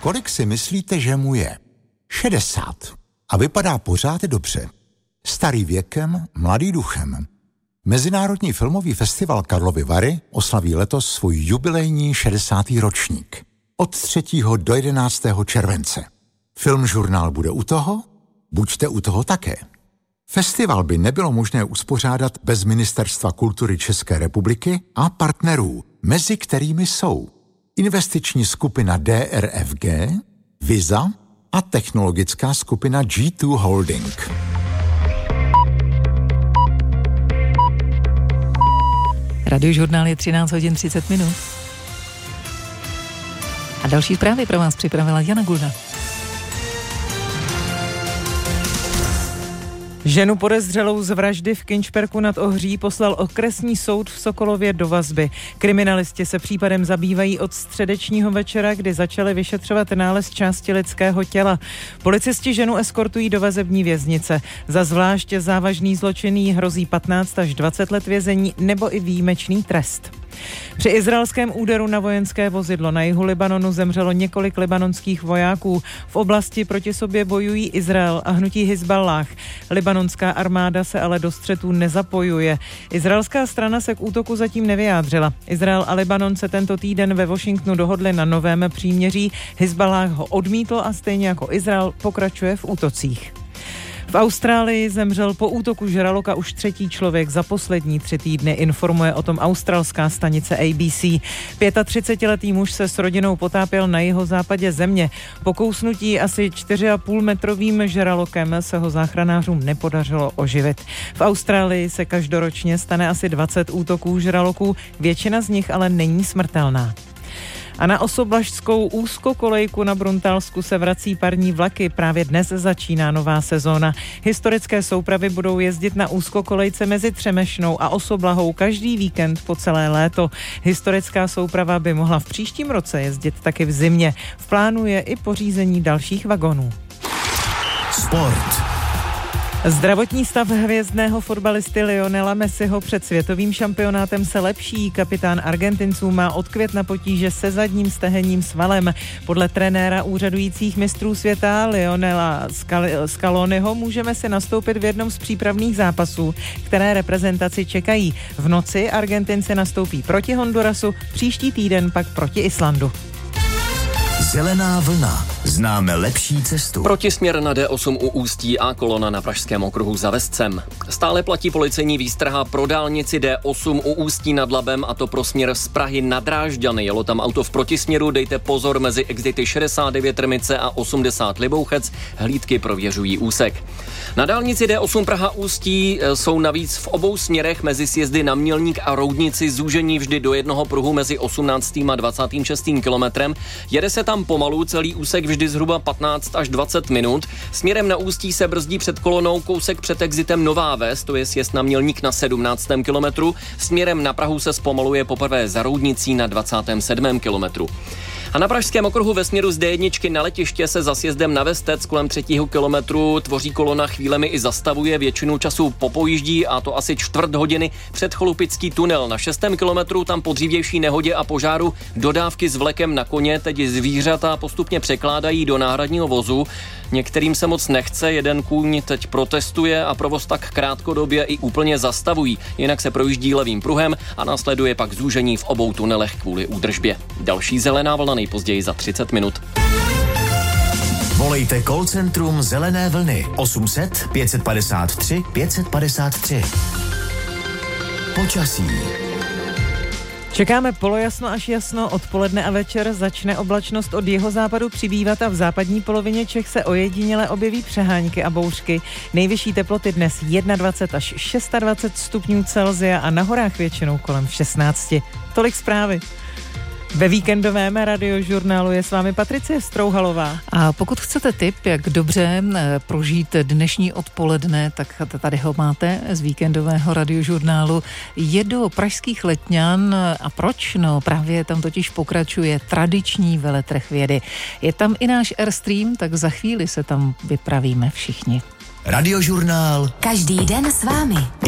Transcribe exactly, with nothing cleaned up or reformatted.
kolik si myslíte, že mu je? šedesát. A vypadá pořád dobře. Starý věkem, mladý duchem. Mezinárodní filmový festival Karlovy Vary oslaví letos svůj jubilejní šedesátý ročník. Od třetího do jedenáctého července. Filmžurnál bude u toho? Buďte u toho také. Festival by nebylo možné uspořádat bez Ministerstva kultury České republiky a partnerů, mezi kterými jsou investiční skupina D R F G, Visa a technologická skupina G dva Holding. Radiožurnál je třináct hodin třicet minut. A další zprávy pro vás připravila Jana Gulda. Ženu podezřelou z vraždy v Kynšperku nad Ohří poslal okresní soud v Sokolově do vazby. Kriminalisti se případem zabývají od středečního večera, kdy začali vyšetřovat nález části lidského těla. Policisti ženu eskortují do vazební věznice. Za zvlášť závažný zločin jí hrozí patnáct až dvacet let vězení nebo i výjimečný trest. Při izraelském úderu na vojenské vozidlo na jihu Libanonu zemřelo několik libanonských vojáků. V oblasti proti sobě bojují Izrael a hnutí Hizballáh. Libanonská armáda se ale do střetů nezapojuje. Izraelská strana se k útoku zatím nevyjádřila. Izrael a Libanon se tento týden ve Washingtonu dohodli na novém příměří. Hizballáh ho odmítl a stejně jako Izrael pokračuje v útocích. V Austrálii zemřel po útoku žraloka už třetí člověk za poslední tři týdny, informuje o tom australská stanice A B C. třicetiletý muž se s rodinou potápěl na jihozápadě země. Po kousnutí asi čtyři a půl metrovým žralokem se ho záchranářům nepodařilo oživit. V Austrálii se každoročně stane asi dvacet útoků žraloků, většina z nich ale není smrtelná. A na Osoblažskou úzkokolejku na Bruntálsku se vrací parní vlaky. Právě dnes začíná nová sezóna. Historické soupravy budou jezdit na úzkokolejce mezi Třemešnou a Osoblahou každý víkend po celé léto. Historická souprava by mohla v příštím roce jezdit taky v zimě. V plánu je i pořízení dalších vagonů. Sport. Zdravotní stav hvězdného fotbalisty Lionela Messiho před světovým šampionátem se lepší. Kapitán Argentinců má od května potíže se zadním stehenním svalem. Podle trenéra úřadujících mistrů světa Lionela Scaloniho můžeme si nastoupit v jednom z přípravných zápasů, které reprezentaci čekají. V noci Argentinci nastoupí proti Hondurasu, příští týden pak proti Islandu. Zelená vlna. Známe lepší cestu. Protisměr na D osm u Ústí a kolona na Pražském okruhu za Vescem. Stále platí policejní výstraha pro dálnici D osm u Ústí nad Labem, a to pro směr z Prahy na Drážďany. Jelo tam auto v protisměru, dejte pozor mezi exity šedesát devět Rmice a osmdesát Libouchec. Hlídky prověřují úsek. Na dálnici D osm Praha Ústí jsou navíc v obou směrech mezi sjezdy na Mělník a Roudnici zúžení vždy do jednoho pruhu mezi osmnáctým a dvacátým šestým kilometrem. Jede se tam pomalu, celý úsek vždy zhruba patnáct až dvacet minut. Směrem na Ústí se brzdí před kolonou kousek před exitem Nová Ves, to je sjezd na Mělník na sedmnáctém kilometru. Směrem na Prahu se zpomaluje poprvé za Roudnicí na dvacátém sedmém kilometru. A na Pražském okruhu ve směru z D jedna na letiště se za sjezdem na Vestec kolem třetího kilometru tvoří kolona, chvílemi i zastavuje, většinu času popojíždí, a to asi čtvrt hodiny před Cholupický tunel. Na šestém kilometru tam po dřívější nehodě a požáru dodávky s vlekem na koně teď zvířata postupně překládají do náhradního vozu. Některým se moc nechce, jeden kůň teď protestuje a provoz tak krátkodobě i úplně zastavují. Jinak se projíždí levým pruhem a následuje pak zúžení v obou tunelech kvůli údržbě. Další zelená vlna nejpozději za třicet minut. Volejte call centrum Zelené vlny osm set pět padesát tři pět padesát tři. Počasí. Čekáme polojasno až jasno, odpoledne a večer začne oblačnost od jihozápadu přibývat a v západní polovině Čech se ojediněle objeví přehánky a bouřky. Nejvyšší teploty dnes dvacet jedna až dvacet šest stupňů Celsia a na horách většinou kolem šestnáct. Tolik zprávy. Ve víkendovém radiožurnálu je s vámi Patricie Strouhalová. A pokud chcete tip, jak dobře prožít dnešní odpoledne, tak tady ho máte z víkendového radiožurnálu. Je do pražských Letňan. A proč? No právě tam totiž pokračuje tradiční veletrh vědy. Je tam i náš Airstream, tak za chvíli se tam vypravíme všichni. Radiožurnál. Každý den s vámi.